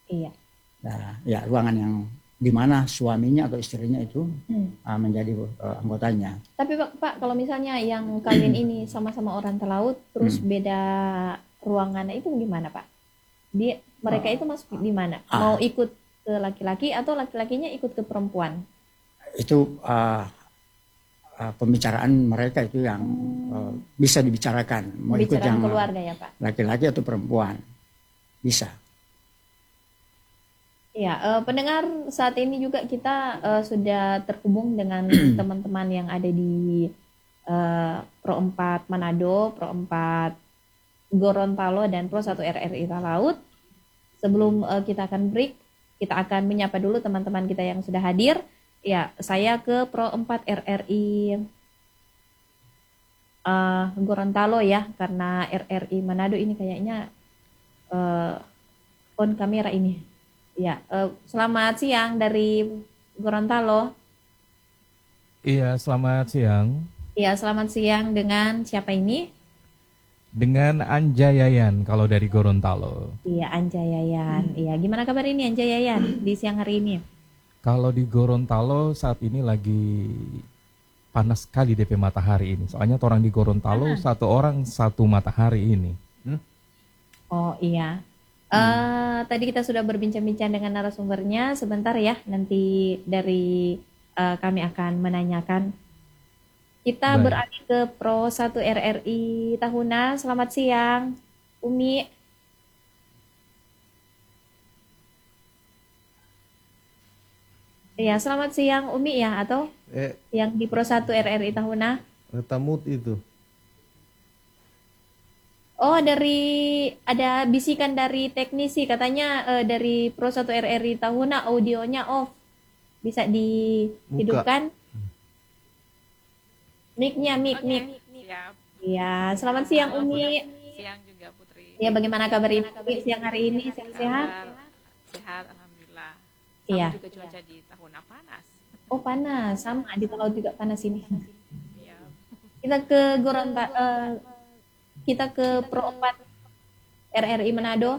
Iya. Nah, ya ruangan yang di mana suaminya atau istrinya itu menjadi anggotanya. Tapi Pak, kalau misalnya yang kawin ini sama-sama orang Talaut, terus beda ruangan itu gimana Pak? Mereka itu masuk di mana? Mau ikut ke laki-laki atau laki-lakinya ikut ke perempuan? Itu pembicaraan mereka itu yang bisa dibicarakan. Mau ikut yang keluarga ya Pak? Laki-laki atau perempuan bisa. Ya, pendengar, saat ini juga kita sudah terhubung dengan teman-teman yang ada di Pro 4 Manado, Pro 4 Gorontalo, dan Pro 1 RRI Talaut. Sebelum kita akan break, kita akan menyapa dulu teman-teman kita yang sudah hadir. Ya, saya ke Pro 4 RRI Gorontalo ya, karena RRI Manado ini kayaknya on kamera ini. Ya, selamat siang dari Gorontalo. Iya, selamat siang. Iya, selamat siang. Dengan siapa ini? Dengan Anja Yayan kalau dari Gorontalo. Iya, Anja Yayan. Iya, gimana kabar ini Anja Yayan di siang hari ini? Kalau di Gorontalo saat ini lagi panas sekali DP matahari ini. Soalnya orang di Gorontalo satu orang satu matahari ini. Oh iya. Tadi kita sudah berbincang-bincang dengan narasumbernya. Sebentar ya, nanti dari kami akan menanyakan. Kita beralih ke Pro 1 RRI Tahuna. Selamat siang, Umi. Ya, selamat siang Umi ya, atau yang di Pro 1 RRI Tahuna? Tamut itu. Oh, ada bisikan dari teknisi, katanya dari Pro 1 RRI Tahuna audionya off. Bisa dihidupkan? Mic-nya. Siap. Iya, selamat siang Umi. Siang juga Putri. Ya, bagaimana kabar Ibu siang hari ini? Sehat? Sehat, alhamdulillah. Iya. Juga cuaca di Tahuna panas. Oh, panas. Sama, di Talaut juga panas ini. Iya. Kita ke Pro 4 RRI Manado.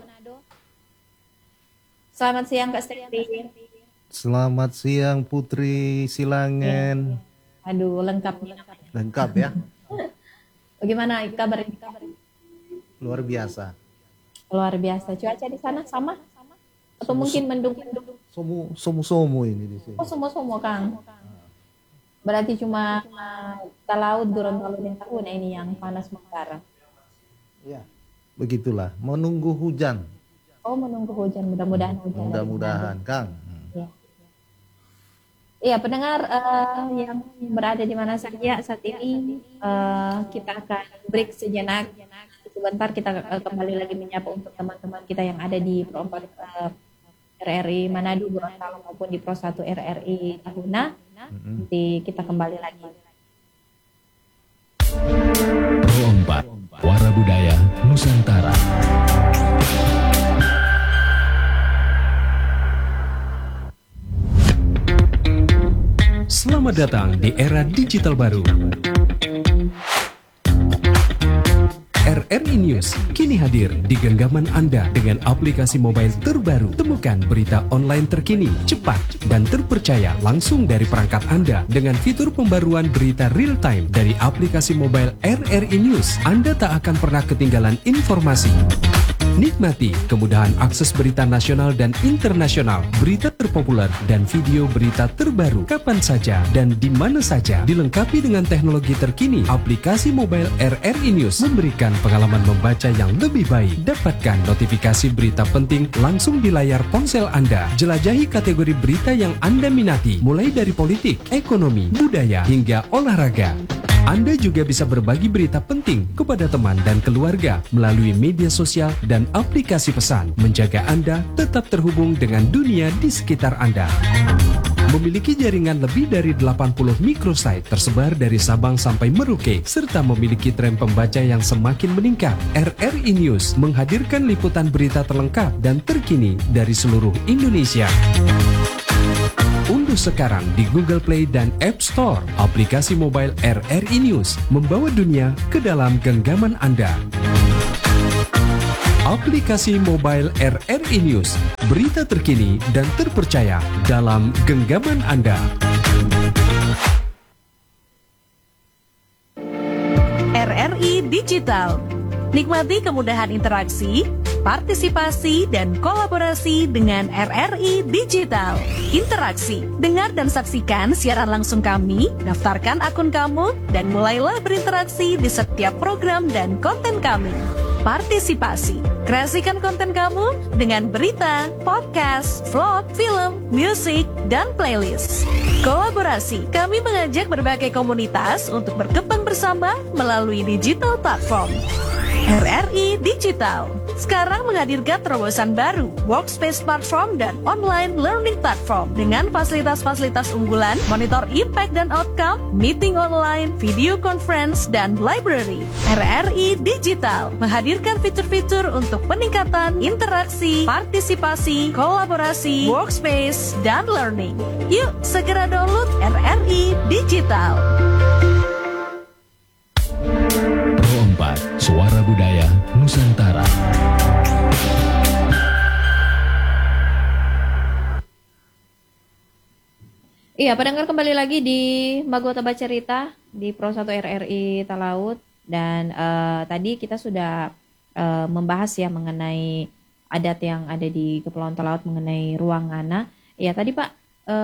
Selamat siang Kak Stefi. Selamat siang Putri Silangan. Aduh, lengkap nih. Lengkap ya. Bagaimana kabar? Luar biasa. Luar biasa. Cuaca di sana sama? Atau mungkin mendung-mendung? Somo ini di sini. Oh, semua Kang. Berarti cuma Talaut, Gorontalo dan Tahuna ini yang panas membara. Ya, begitulah. Menunggu hujan. Oh, menunggu hujan. Mudah-mudahan hujan. Mudah-mudahan, Kang. Iya, pendengar yang berada di mana saja saat ini, kita akan break sejenak. Sebentar kita kembali lagi menyapa untuk teman-teman kita yang ada di Pro 4 RRI Manado, Gorontalo maupun di Pro 1 RRI Tahuna. Nanti kita kembali lagi. Pro 4 Wara Budaya Nusantara. Selamat datang di era digital baru. RRI News kini hadir di genggaman Anda dengan aplikasi mobile terbaru. Temukan berita online terkini, cepat, dan terpercaya langsung dari perangkat Anda dengan fitur pembaruan berita real time dari aplikasi mobile RRI News. Anda tak akan pernah ketinggalan informasi. Nikmati kemudahan akses berita nasional dan internasional, berita terpopuler, dan video berita terbaru kapan saja dan di mana saja. Dilengkapi dengan teknologi terkini, aplikasi mobile RRI News memberikan pengalaman membaca yang lebih baik. Dapatkan notifikasi berita penting langsung di layar ponsel Anda. Jelajahi kategori berita yang Anda minati, mulai dari politik, ekonomi, budaya, hingga olahraga. Anda juga bisa berbagi berita penting kepada teman dan keluarga melalui media sosial dan aplikasi pesan, menjaga Anda tetap terhubung dengan dunia di sekitar Anda. Memiliki jaringan lebih dari 80 microsite tersebar dari Sabang sampai Merauke, serta memiliki tren pembaca yang semakin meningkat. RRI News menghadirkan liputan berita terlengkap dan terkini dari seluruh Indonesia. Unduh sekarang di Google Play dan App Store aplikasi mobile RRI News, membawa dunia ke dalam genggaman Anda. Aplikasi mobile RRI News, berita terkini dan terpercaya dalam genggaman Anda. RRI Digital. Nikmati kemudahan interaksi, partisipasi, dan kolaborasi dengan RRI Digital. Interaksi, dengar dan saksikan siaran langsung kami, daftarkan akun kamu, dan mulailah berinteraksi di setiap program dan konten kami. Partisipasi, kreasikan konten kamu dengan berita, podcast, vlog, film, musik, dan playlist. Kolaborasi, kami mengajak berbagai komunitas untuk berkembang bersama melalui digital platform. RRI Digital sekarang menghadirkan terobosan baru, workspace platform dan online learning platform dengan fasilitas-fasilitas unggulan, monitor impact dan outcome, meeting online, video conference, dan library. RRI Digital menghadirkan fitur-fitur untuk peningkatan interaksi, partisipasi, kolaborasi, workspace, dan learning. Yuk segera download RRI Digital. Pro 4, Suara Budaya Nusantara. Iya, pendengar kembali lagi di Magota Baca Cerita di Pro 1 RRI Talaut. Dan tadi kita sudah membahas ya mengenai adat yang ada di Kepulauan Talaut mengenai ruang ngana. Ya tadi Pak,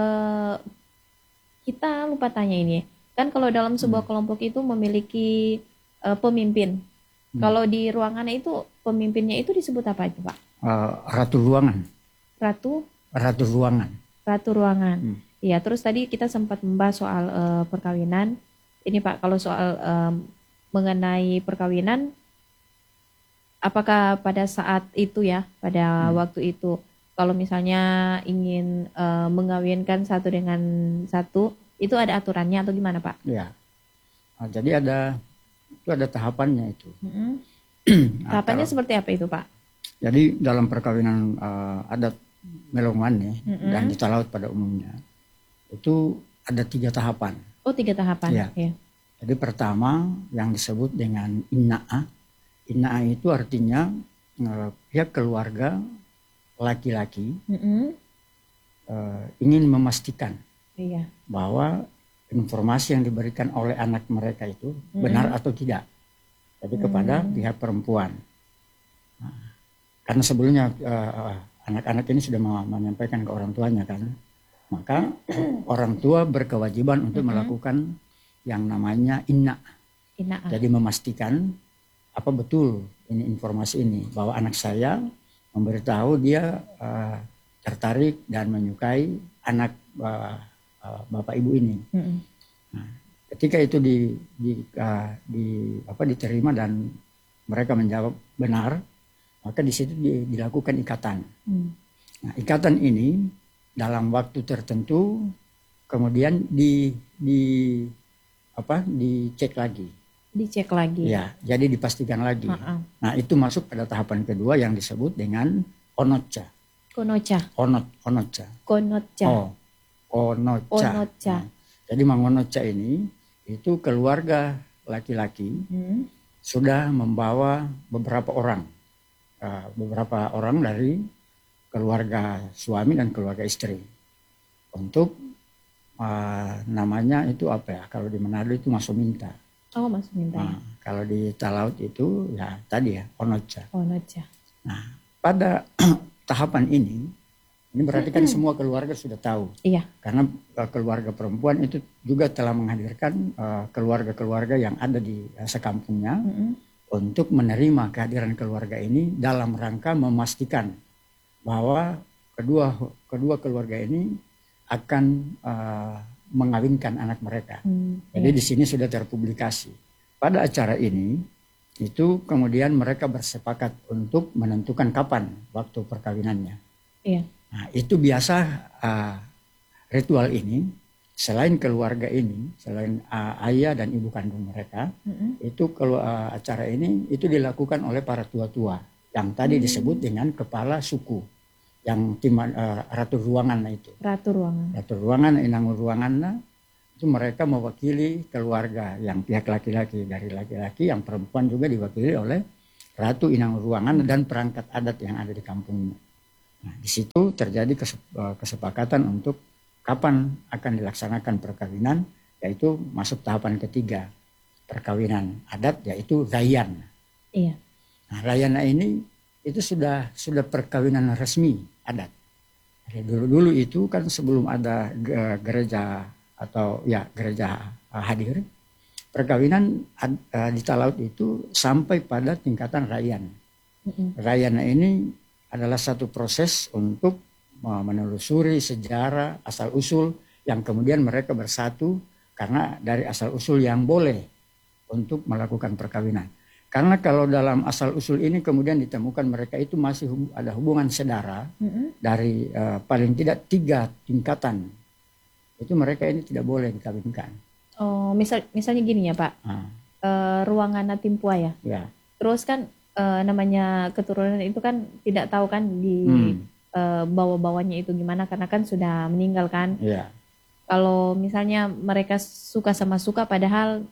kita lupa tanya ini. Kan kalau dalam sebuah kelompok itu memiliki pemimpin. Kalau di ruang ngana itu pemimpinnya itu disebut apa itu Pak? Ratu ruangan. Ratu Ruangan. Ratu ruangan. Iya, terus tadi kita sempat membahas soal perkawinan. Ini Pak, kalau soal mengenai perkawinan, apakah pada saat itu ya, pada waktu itu, kalau misalnya ingin mengawinkan satu dengan satu, itu ada aturannya atau gimana Pak? Ya. Nah, jadi ada tahapannya itu. Tahapannya seperti apa itu Pak? Jadi dalam perkawinan adat Melongan ya, dan di Talaut pada umumnya, itu ada 3 tahapan. Oh, 3 tahapan. Ya. Ya. Jadi pertama yang disebut dengan inna'a. Inna'a itu artinya pihak keluarga laki-laki ingin memastikan Iya. bahwa informasi yang diberikan oleh anak mereka itu benar atau tidak. Jadi kepada pihak perempuan. Nah, karena sebelumnya anak-anak ini sudah menyampaikan ke orang tuanya kan. Maka orang tua berkewajiban untuk melakukan yang namanya inna. Jadi memastikan apa betul ini informasi ini bahwa anak saya memberitahu dia tertarik dan menyukai anak bapak ibu ini. Nah, ketika itu diterima dan mereka menjawab benar, maka di situ dilakukan ikatan. Nah, ikatan ini dalam waktu tertentu kemudian dicek lagi. Dicek lagi. Ya, jadi dipastikan lagi. Nah, itu masuk pada tahapan kedua yang disebut dengan onotca. Onotca. Nah, jadi mengonotca ini itu keluarga laki-laki sudah membawa beberapa orang dari keluarga suami dan keluarga istri untuk namanya itu apa ya, kalau di Manado itu masominta. Oh, masominta. Nah, kalau di Talaut itu ya tadi ya onotca. Nah, pada tahapan ini berarti kan semua keluarga sudah tahu. Iya. Karena keluarga perempuan itu juga telah menghadirkan keluarga-keluarga yang ada di sekampungnya untuk menerima kehadiran keluarga ini dalam rangka memastikan bahwa kedua keluarga ini akan mengawinkan anak mereka. Jadi di sini sudah terpublikasi. Pada acara ini itu kemudian mereka bersepakat untuk menentukan kapan waktu perkawinannya. Iya. Nah, itu biasa ritual ini selain keluarga ini, selain ayah dan ibu kandung mereka, itu kalau acara ini itu dilakukan oleh para tua-tua yang tadi disebut dengan kepala suku, yang ratu ruangan itu. Ratu ruangan, inang ruangan, itu mereka mewakili keluarga yang pihak laki-laki, dari laki-laki, yang perempuan juga diwakili oleh ratu inang ruangan dan perangkat adat yang ada di kampungnya. Nah, di situ terjadi kesepakatan untuk kapan akan dilaksanakan perkawinan, yaitu masuk tahapan ketiga perkawinan adat, yaitu rayan. Iya. Nah, rayana ini itu sudah perkawinan resmi adat. Dari dulu itu kan sebelum ada gereja atau ya gereja hadir, perkawinan di Talaut itu sampai pada tingkatan rayan. Rayana ini adalah satu proses untuk menelusuri sejarah asal usul yang kemudian mereka bersatu karena dari asal usul yang boleh untuk melakukan perkawinan. Karena kalau dalam asal usul ini kemudian ditemukan mereka itu masih ada hubungan saudara dari paling tidak 3 tingkatan, itu mereka ini tidak boleh dikawinkan. Oh, misalnya gini ya Pak, ruangan Timpua ya. Ya. Terus kan namanya keturunan itu kan tidak tahu kan di bawah-bawahnya itu gimana karena kan sudah meninggal kan. Ya. Kalau misalnya mereka suka sama suka padahal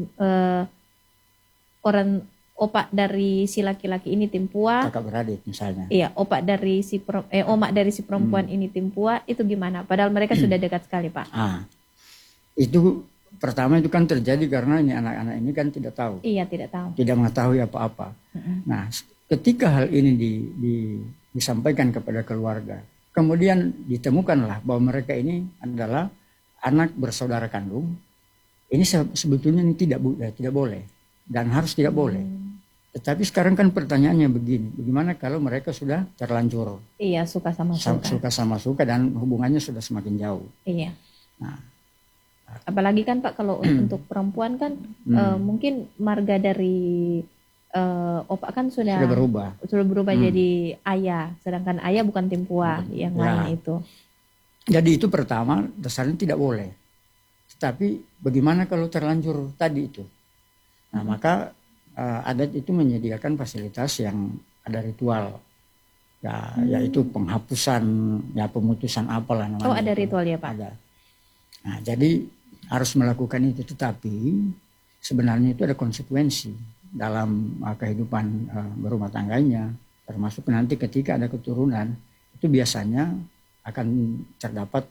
orang opak dari si laki-laki ini Timpua, Kakak beradik misalnya. iya, omak dari si perempuan ini Timpua, itu gimana? Padahal mereka sudah dekat sekali, Pak. Itu pertama itu kan terjadi karena ini anak-anak ini kan tidak tahu. Iya, tidak tahu. Tidak mengetahui apa-apa. Nah, ketika hal ini disampaikan kepada keluarga, kemudian ditemukanlah bahwa mereka ini adalah anak bersaudara kandung. Ini sebetulnya ini tidak boleh dan harus tidak boleh. Tetapi sekarang kan pertanyaannya begini, bagaimana kalau mereka sudah terlanjur? Iya, suka sama suka. Suka sama suka dan hubungannya sudah semakin jauh. Iya. Nah, apalagi kan Pak kalau untuk perempuan kan mungkin marga dari opak kan sudah berubah jadi ayah, sedangkan ayah bukan Timpua yang lain itu. Jadi itu pertama dasarnya tidak boleh. Tetapi bagaimana kalau terlanjur tadi itu? Nah, maka adat itu menyediakan fasilitas yang ada ritual. Ya, yaitu penghapusan, ya pemutusan apalah namanya. Oh, ada ritual ya, Pak? Ada. Nah, jadi harus melakukan itu, tetapi sebenarnya itu ada konsekuensi dalam kehidupan berumah tangganya, termasuk nanti ketika ada keturunan itu biasanya akan terdapat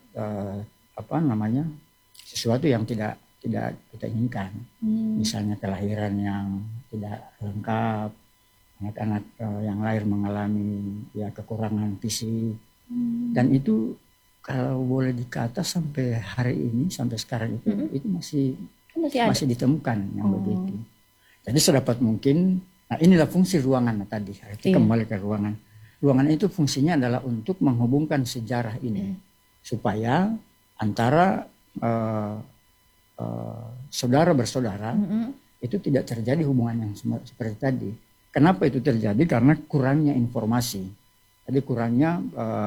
sesuatu yang tidak kita inginkan. Misalnya kelahiran yang tidak lengkap, anak-anak yang lahir mengalami ya kekurangan fisik, dan itu kalau boleh dikata sampai hari ini, sampai sekarang itu masih ditemukan yang begitu. Jadi sedapat mungkin, nah inilah fungsi ruangan tadi. Kembali ke ruangan. Ruangan itu fungsinya adalah untuk menghubungkan sejarah ini supaya antara saudara bersaudara itu tidak terjadi hubungan yang seperti tadi. Kenapa itu terjadi? Karena kurangnya informasi. Jadi kurangnya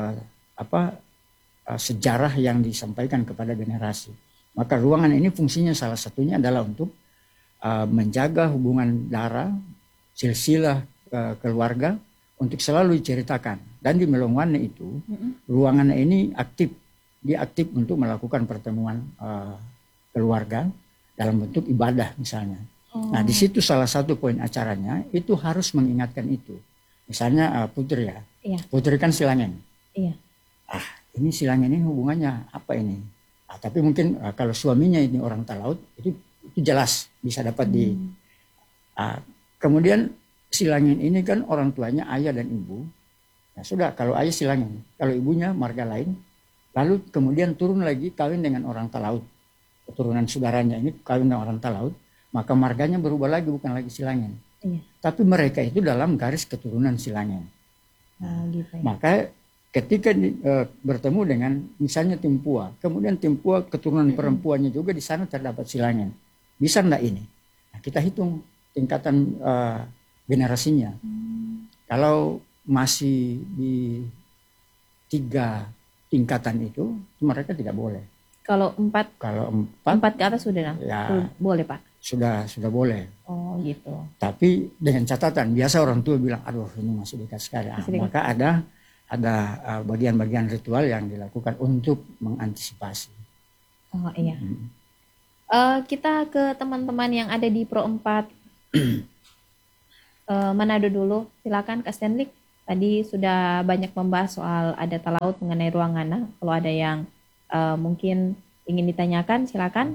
sejarah yang disampaikan kepada generasi. Maka ruangan ini fungsinya salah satunya adalah untuk menjaga hubungan darah, silsilah keluarga untuk selalu diceritakan. Dan di Melongwane itu ruangan ini aktif. Dia aktif untuk melakukan pertemuan keluarga dalam bentuk ibadah misalnya. Nah, di situ salah satu poin acaranya itu harus mengingatkan itu. Misalnya Putri ya. Iya. Putri kan Silangen. Iya. Ini Silangen ini hubungannya apa ini? Tapi mungkin kalau suaminya ini orang Talaut itu jelas bisa dapat di. Kemudian Silangen ini kan orang tuanya ayah dan ibu. Nah, sudah kalau ayah Silangen, kalau ibunya marga lain, lalu kemudian turun lagi kawin dengan orang Talaut. Keturunan saudaranya ini kawin dengan orang Talaut, maka marganya berubah lagi, bukan lagi Silangen. Iya. Tapi mereka itu dalam garis keturunan Silangen. Gitu ya. Maka ketika bertemu dengan misalnya Timpua, kemudian Timpua keturunan perempuannya juga di sana terdapat Silangen. Bisa enggak ini? Nah, kita hitung tingkatan generasinya. Kalau masih di 3 tingkatan itu mereka tidak boleh. Kalau 4 ke atas sudah ya, boleh Pak? Sudah boleh. Oh gitu. Tapi dengan catatan, biasa orang tua bilang, aduh ini masih dekat sekali. Maka ada bagian-bagian ritual yang dilakukan untuk mengantisipasi. Oh iya. Kita ke teman-teman yang ada di Pro 4. Manado dulu. Silakan Kak Stanley. Tadi sudah banyak membahas soal adat talaut mengenai Ruangana. Kalau ada yang mungkin ingin ditanyakan, silakan.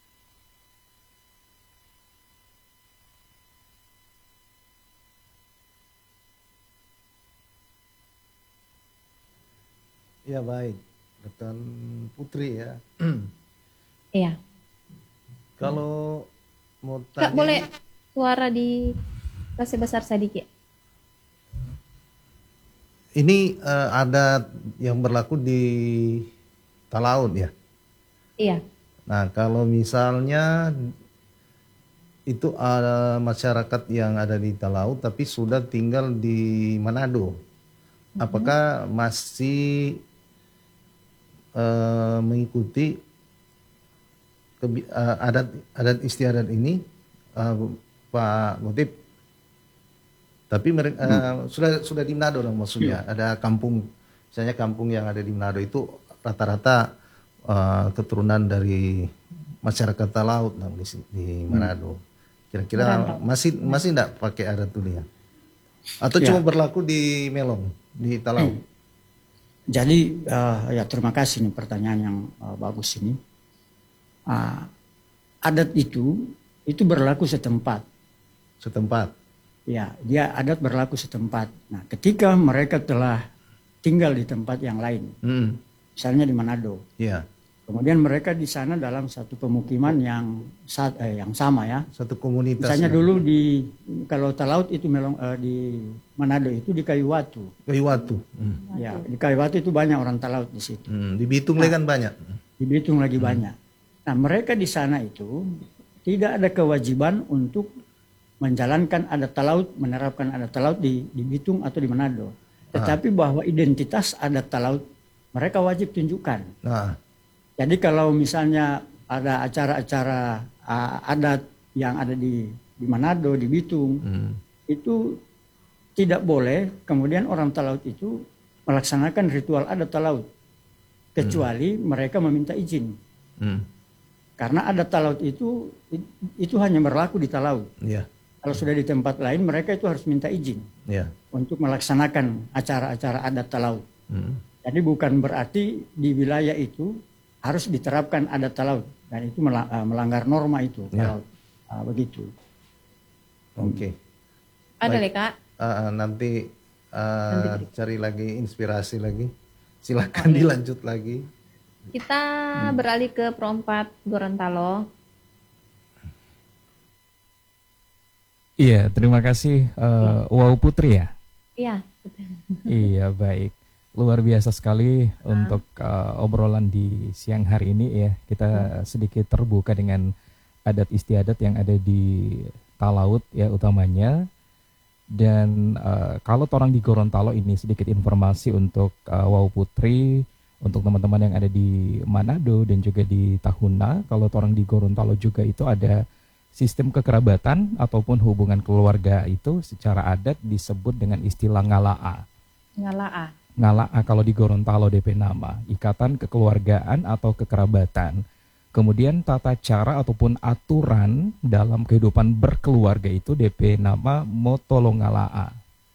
Ya baik, rekan Putri ya. Iya. Kalau mau Kak, tanya, boleh suara di kasih besar sedikit. ini ada yang berlaku di Talaut ya. Iya. Nah kalau misalnya itu ada masyarakat yang ada di Talaut tapi sudah tinggal di Manado, apakah masih mengikuti adat istiadat ini, Pak Gotip? Tapi mereka sudah di Manado dong maksudnya. Ada kampung, misalnya kampung yang ada di Manado itu rata-rata keturunan dari masyarakat Talaut dong di Manado. Kira-kira masih enggak pakai adat itu ya? Atau cuma berlaku di Melong, di Talaut? Jadi ya terima kasih nih pertanyaan yang bagus ini. Adat itu berlaku setempat. Setempat. Ya, dia adat berlaku setempat. Nah, ketika mereka telah tinggal di tempat yang lain, misalnya di Manado, Iya. kemudian mereka di sana dalam satu pemukiman yang sama ya. Satu komunitas. Misalnya dulu kalau Talaut itu di Manado itu di Kayuwatu. Kayuwatu. Ya, di Kayuwatu itu banyak orang Talaut di situ. Di Bitung lagi kan banyak. Di Bitung lagi banyak. Nah, mereka di sana itu tidak ada kewajiban untuk menjalankan adat Talaut, menerapkan adat Talaut di Bitung atau di Manado. Tetapi bahwa identitas adat Talaut mereka wajib tunjukkan. Nah, jadi kalau misalnya ada acara-acara adat yang ada di Manado, di Bitung, itu tidak boleh kemudian orang Talaut itu melaksanakan ritual adat Talaut kecuali mereka meminta izin. Karena adat Talaut itu hanya berlaku di Talaut. iya. Kalau sudah di tempat lain mereka itu harus minta izin untuk melaksanakan acara-acara adat Talaut. Jadi bukan berarti di wilayah itu harus diterapkan adat Talaut dan itu melanggar norma itu kalau begitu. Oke. Ada deh Kak. Nanti cari lagi inspirasi lagi. Silakan dilanjut lagi. Kita beralih ke Pro 4 Gorontalo. Iya, terima kasih Wow Putri ya. Iya. Iya, baik. Luar biasa sekali untuk obrolan di siang hari ini ya. Kita sedikit terbuka dengan adat istiadat yang ada di Talaut ya utamanya. Dan kalau orang di Gorontalo ini sedikit informasi untuk Wow Putri, untuk teman-teman yang ada di Manado dan juga di Tahuna. Kalau orang di Gorontalo juga itu ada sistem kekerabatan ataupun hubungan keluarga itu secara adat disebut dengan istilah ngala'a. Ngala'a. Ngala'a kalau di Gorontalo DP nama, ikatan kekeluargaan atau kekerabatan. Kemudian tata cara ataupun aturan dalam kehidupan berkeluarga itu DP nama motolo ngala'a.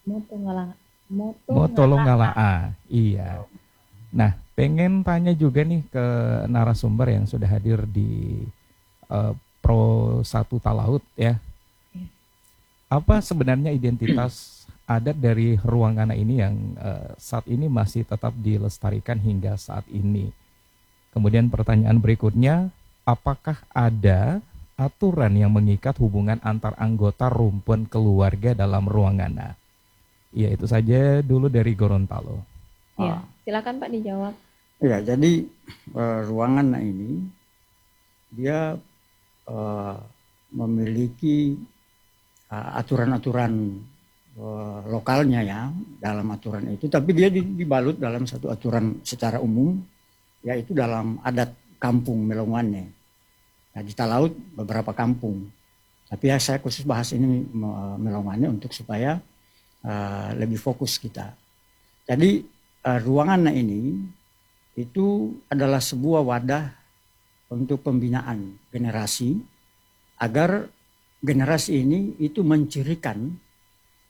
Motolo ngala'a. Iya. Nah, pengen tanya juga nih ke narasumber yang sudah hadir di Pro 1 Talaut ya. Apa sebenarnya identitas adat dari Ruangana ini yang saat ini masih tetap dilestarikan hingga saat ini? Kemudian pertanyaan berikutnya, apakah ada aturan yang mengikat hubungan antar anggota rumpun keluarga dalam Ruangana? Ya, itu saja dulu dari Gorontalo. Iya, silakan Pak dijawab. Ya, jadi Ruangana ini dia memiliki aturan-aturan lokalnya ya dalam aturan itu, tapi dia dibalut dalam satu aturan secara umum, yaitu dalam adat kampung Melongwane. Nah, di Talaut beberapa kampung, tapi ya saya khusus bahas ini Melongwane untuk supaya lebih fokus kita. Jadi Ruangana ini itu adalah sebuah wadah untuk pembinaan generasi agar generasi ini itu mencirikan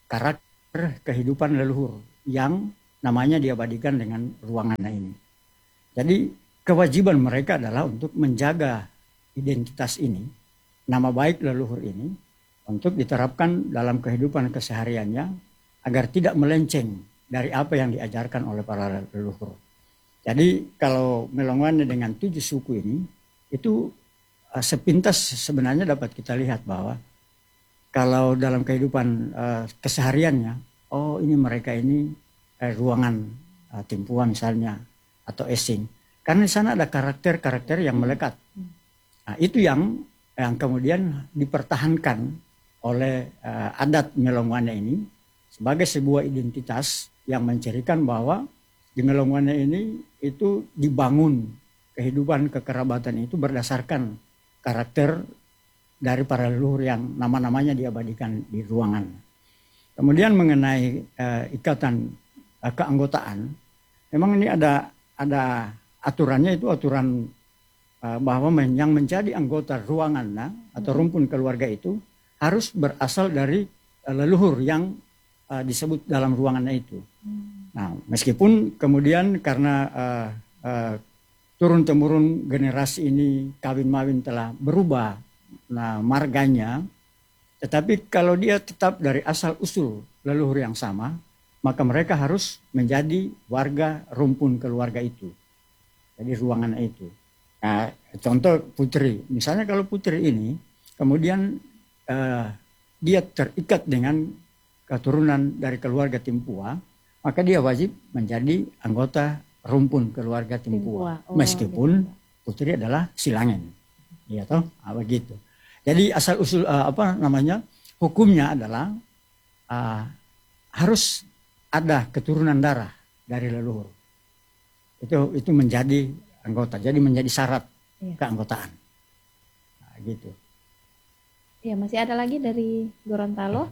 karakter kehidupan leluhur yang namanya diabadikan dengan ruangan ini. Jadi kewajiban mereka adalah untuk menjaga identitas ini, nama baik leluhur ini, untuk diterapkan dalam kehidupan kesehariannya agar tidak melenceng dari apa yang diajarkan oleh para leluhur. Jadi kalau Melongwane dengan 7 suku ini, itu sepintas sebenarnya dapat kita lihat bahwa kalau dalam kehidupan kesehariannya, oh ini mereka ini ruangan Timpua misalnya, atau Esing. Karena di sana ada karakter-karakter yang melekat. Nah, itu yang kemudian dipertahankan oleh adat Melongwane ini sebagai sebuah identitas yang mencirikan bahwa di Melongwane ini itu dibangun kehidupan kekerabatan itu berdasarkan karakter dari para leluhur yang nama-namanya diabadikan di ruangan. Kemudian mengenai ikatan keanggotaan, memang ini ada aturannya, itu aturan bahwa yang menjadi anggota ruangan atau rumpun keluarga itu harus berasal dari leluhur yang disebut dalam ruangannya itu. Nah, meskipun kemudian karena turun-temurun generasi ini kawin-mawin telah berubah marganya, tetapi kalau dia tetap dari asal-usul leluhur yang sama, maka mereka harus menjadi warga rumpun keluarga itu. Jadi ruangan itu. Nah, contoh putri, misalnya kalau putri ini kemudian dia terikat dengan keturunan dari keluarga Timpua, maka dia wajib menjadi anggota rumpun keluarga Timpua. Meskipun putri adalah Silangin, ya toh, begitu. Jadi asal usul hukumnya adalah harus ada keturunan darah dari leluhur. Itu menjadi anggota, jadi menjadi syarat keanggotaan. Nah, gitu. Ya, masih ada lagi dari Gorontalo?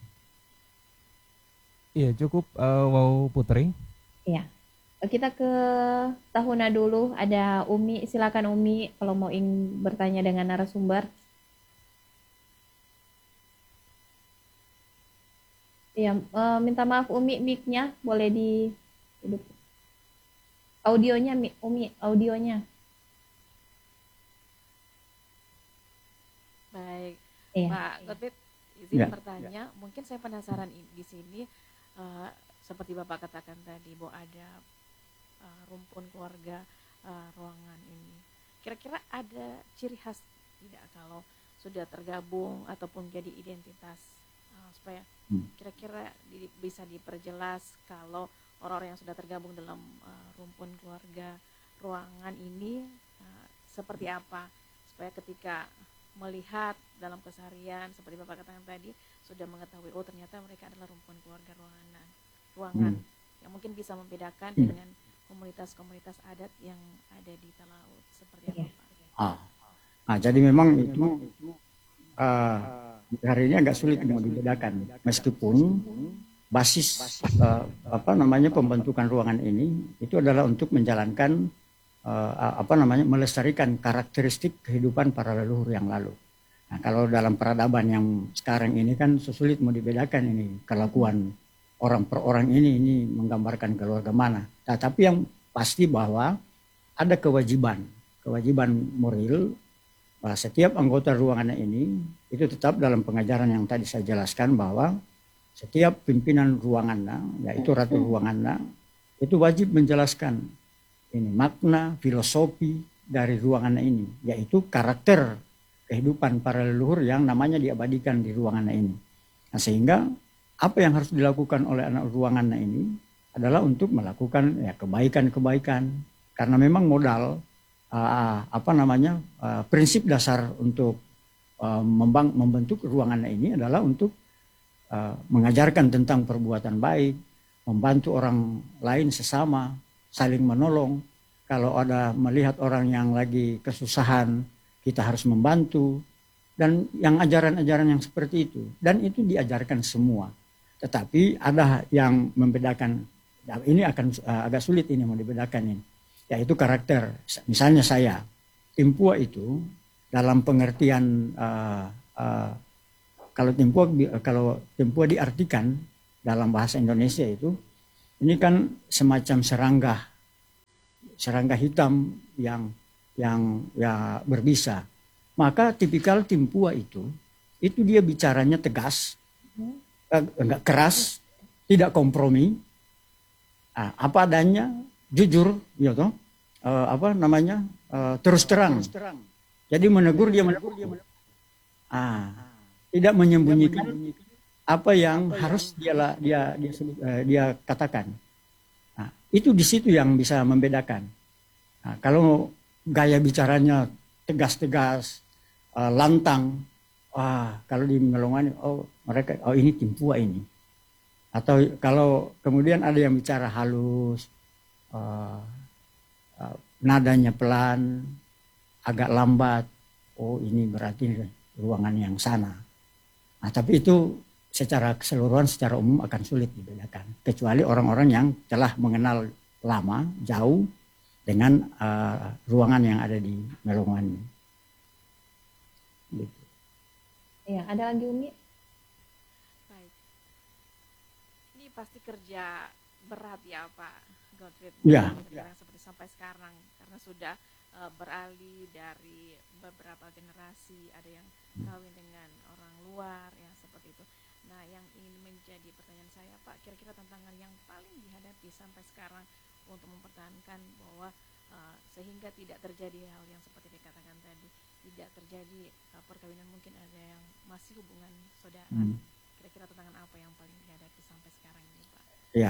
Iya, cukup mau Putri. Iya. Kita ke Tahuna dulu, ada Umi, silakan Umi kalau mau ingin bertanya dengan narasumber. Iya, minta maaf Umi, mic-nya boleh di audionya, Umi, audionya. Baik, Iya. Pak Gotip, izin bertanya. Mungkin saya penasaran di sini, seperti Bapak katakan tadi bahwa ada rumpun keluarga ruangan ini. Kira-kira ada ciri khas tidak kalau sudah tergabung ataupun jadi identitas, supaya kira-kira bisa diperjelas kalau orang-orang yang sudah tergabung dalam rumpun keluarga ruangan ini seperti apa, supaya ketika melihat dalam keseharian seperti Bapak katakan tadi sudah mengetahui, oh ternyata mereka adalah rumpun keluarga ruangan yang mungkin bisa membedakan dengan komunitas-komunitas adat yang ada di Talaut, seperti apa Pak? Jadi memang itu hari ini agak sulit mau dibedakan, meskipun basis pembentukan ruangan ini itu adalah untuk menjalankan melestarikan karakteristik kehidupan para leluhur yang lalu. Nah, kalau dalam peradaban yang sekarang ini kan sulit mau dibedakan ini kelakuan orang per orang ini menggambarkan keluarga mana. Nah, tapi yang pasti bahwa ada kewajiban moral bahwa setiap anggota ruangan ini itu tetap dalam pengajaran yang tadi saya jelaskan, bahwa setiap pimpinan ruangannya, yaitu ratu ruangannya, itu wajib menjelaskan ini makna filosofi dari ruangan ini, yaitu karakter kehidupan para leluhur yang namanya diabadikan di ruangan ini. Nah, sehingga apa yang harus dilakukan oleh anak ruangan ini adalah untuk melakukan kebaikan-kebaikan, karena memang modal prinsip dasar untuk membentuk ruangan ini adalah untuk mengajarkan tentang perbuatan baik, membantu orang lain sesama, saling menolong. Kalau ada melihat orang yang lagi kesusahan, kita harus membantu. Dan yang ajaran-ajaran yang seperti itu. Dan itu diajarkan semua. Tetapi ada yang membedakan. Ini akan agak sulit ini mau dibedakan ini. Yaitu karakter. Misalnya saya, Timpua itu dalam pengertian kalau Timpua diartikan dalam bahasa Indonesia itu, ini kan semacam serangga hitam yang ya berbisa. Maka tipikal Timpua itu dia bicaranya tegas, enggak keras, tidak kompromi, apa adanya, jujur, gitu, terus terang. Jadi menegur dia. Tidak menyembunyikan apa yang harus dia katakan. Itu di situ yang bisa membedakan. Kalau gaya bicaranya tegas-tegas, lantang, kalau di Melongwane, mereka ini Timpua ini. Atau kalau kemudian ada yang bicara halus, nadanya pelan, agak lambat, ini berarti ruangan yang sana. Tapi itu secara keseluruhan, secara umum akan sulit dibedakan. Kecuali orang-orang yang telah mengenal lama, jauh dengan ruangan yang ada di Melongwane. Gitu. Ya, ada lagi Umi? Baik. Ini pasti kerja berat ya Pak Gottfried. Ya. Seperti sampai sekarang karena sudah beralih dari beberapa generasi, ada yang kawin dengan orang luar ya seperti itu. Nah, yang ingin menjadi pertanyaan saya Pak, kira-kira tantangan yang paling dihadapi sampai sekarang untuk mempertahankan bahwa sehingga tidak terjadi hal yang seperti dikatakan tadi, tidak terjadi perkawinan mungkin ada yang masih hubungan saudara. Kira-kira tantangan apa yang paling dihadapi sampai sekarang ini Pak? Ya,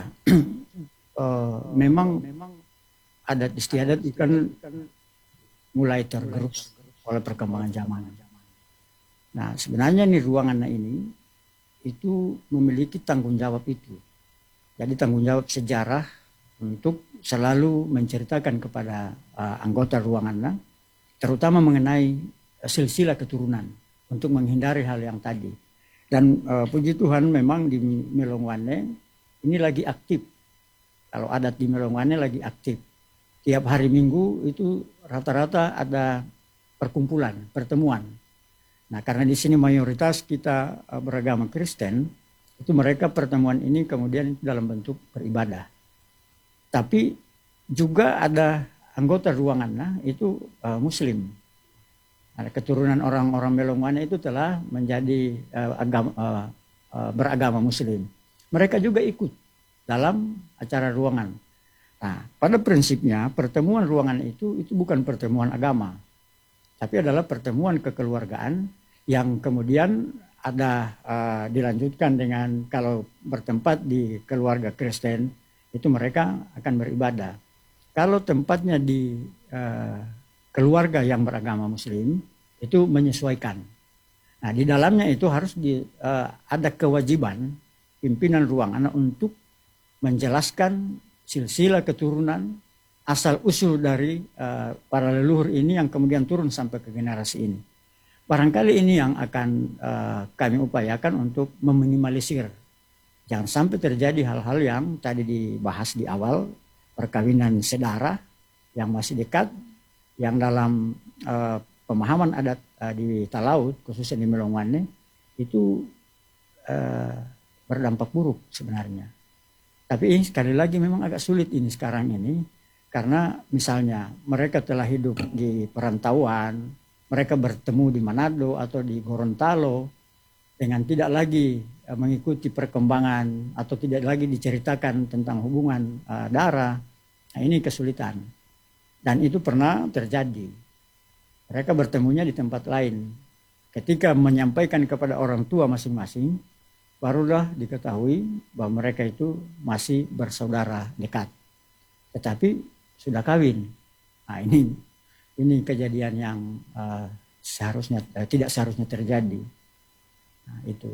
memang adat istiadat kan mulai tergerus oleh perkembangan zaman. Nah, sebenarnya nih ruangan ini itu memiliki tanggung jawab itu. Jadi tanggung jawab sejarah untuk selalu menceritakan kepada anggota ruangan, terutama mengenai silsilah keturunan untuk menghindari hal yang tadi. Dan puji Tuhan memang di Melongwane ini lagi aktif. Kalau adat di Melongwane lagi aktif. Tiap hari Minggu itu rata-rata ada pertemuan. Nah, karena di sini mayoritas kita beragama Kristen, itu mereka pertemuan ini kemudian dalam bentuk beribadah. Tapi juga ada anggota ruangan itu Muslim. Nah, keturunan orang-orang Melongwane itu telah menjadi beragama Muslim. Mereka juga ikut dalam acara ruangan. Nah, pada prinsipnya pertemuan ruangan itu bukan pertemuan agama, tapi adalah pertemuan kekeluargaan yang kemudian ada dilanjutkan dengan kalau bertempat di keluarga Kristen itu mereka akan beribadah. Kalau tempatnya di keluarga yang beragama Muslim itu menyesuaikan. Nah, di dalamnya itu harus ada kewajiban pimpinan ruangan untuk menjelaskan silsilah keturunan asal usul dari para leluhur ini yang kemudian turun sampai ke generasi ini. Barangkali ini yang akan kami upayakan untuk meminimalisir. Jangan sampai terjadi hal-hal yang tadi dibahas di awal, perkawinan sedara yang masih dekat, yang dalam pemahaman adat di Talaut, khususnya di Melongwane, itu berdampak buruk sebenarnya. Tapi sekali lagi memang agak sulit ini sekarang ini, karena misalnya mereka telah hidup di perantauan, mereka bertemu di Manado atau di Gorontalo dengan tidak lagi mengikuti perkembangan atau tidak lagi diceritakan tentang hubungan darah. Nah, ini kesulitan. Dan itu pernah terjadi. Mereka bertemunya di tempat lain. Ketika menyampaikan kepada orang tua masing-masing, barulah diketahui bahwa mereka itu masih bersaudara dekat. Tetapi sudah kawin. Nah, ini kejadian yang tidak seharusnya terjadi. Nah, itu.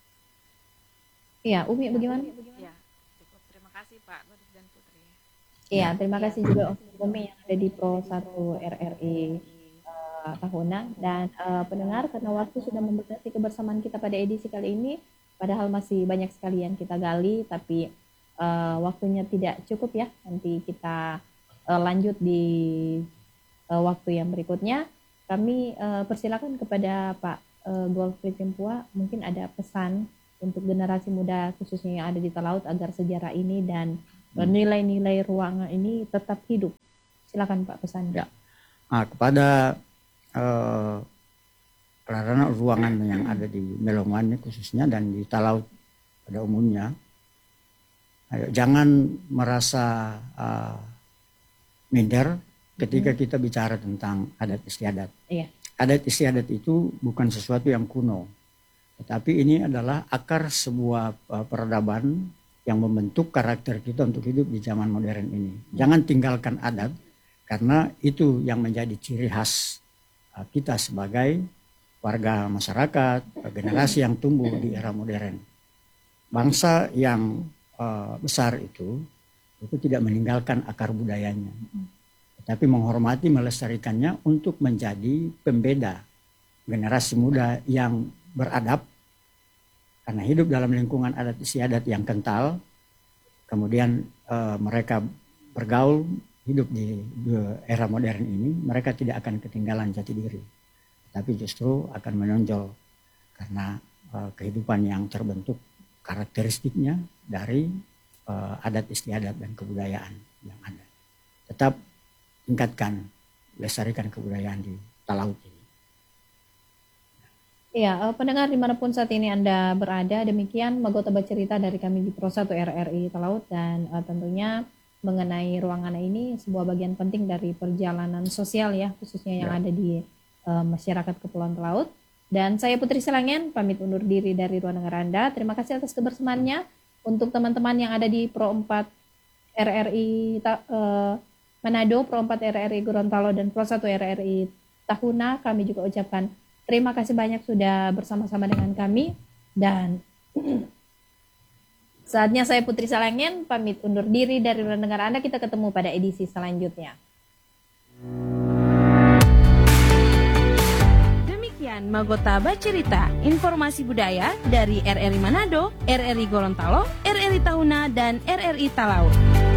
Iya, Umi bagaimana? Ya, cukup. Terima kasih Pak Gottfried dan Putri. Iya, terima kasih juga untuk Umi yang ada di Pro 1 RRI tahunan. Dan pendengar, karena waktu sudah membatasi kebersamaan kita pada edisi kali ini, padahal masih banyak sekali yang kita gali, tapi waktunya tidak cukup ya. Nanti kita lanjut di waktu yang berikutnya. Kami persilakan kepada Pak Golf Timpua, mungkin ada pesan untuk generasi muda khususnya yang ada di Talaut agar sejarah ini dan nilai-nilai ruangan ini tetap hidup. Silakan Pak pesan. Ya. Kepada anak ruangan yang ada di Melongan khususnya dan di Talaut pada umumnya, jangan merasa minder ketika kita bicara tentang adat istiadat. Iya. Adat istiadat itu bukan sesuatu yang kuno, tetapi ini adalah akar sebuah peradaban yang membentuk karakter kita untuk hidup di zaman modern ini. Jangan tinggalkan adat, karena itu yang menjadi ciri khas kita sebagai warga masyarakat, generasi yang tumbuh di era modern. Bangsa yang besar itu tidak meninggalkan akar budayanya, tapi menghormati, melestarikannya untuk menjadi pembeda generasi muda yang beradab, karena hidup dalam lingkungan adat istiadat yang kental. Kemudian mereka bergaul, hidup di era modern ini, mereka tidak akan ketinggalan jati diri, tapi justru akan menonjol karena kehidupan yang terbentuk karakteristiknya dari adat istiadat dan kebudayaan yang ada. Tetap tingkatkan, lestarikan kebudayaan di Talaut ini. Iya, pendengar dimanapun saat ini Anda berada, demikian Magota bercerita dari kami di Pro 1 RRI Talaut, dan tentunya mengenai ruangan ini sebuah bagian penting dari perjalanan sosial ya, khususnya yang ada di masyarakat Kepulauan Talaut. Dan saya Putri Selangen pamit undur diri dari ruang dengar Anda. Terima kasih atas kebersamaannya. Untuk teman-teman yang ada di Pro 4 RRI Manado, Pro 4 RRI Gorontalo, dan Pro 1 RRI Tahuna, kami juga ucapkan terima kasih banyak sudah bersama-sama dengan kami. Dan saatnya saya Putri Selangen pamit undur diri dari ruang dengar Anda. Kita ketemu pada edisi selanjutnya. Demikian Magota Bercerita, informasi budaya dari RRI Manado, RRI Gorontalo, RRI Tahuna, dan RRI Talaut.